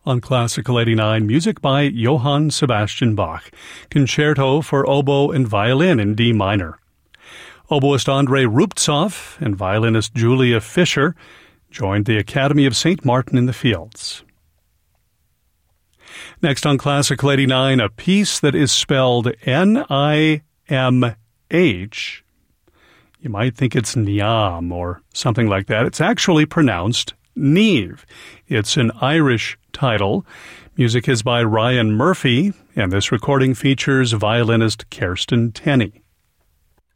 On Classical 89, music by Johann Sebastian Bach, Concerto for Oboe and Violin in D minor. Oboist Andrei Rubtsov and violinist Julia Fischer joined the Academy of St. Martin in the Fields. Next on Classical 89, a piece that is spelled Nimh. You might think it's Niam or something like that. It's actually pronounced Neve. It's an Irish title. Music is by Ryan Murphy, and this recording features violinist Kirsten Tenney.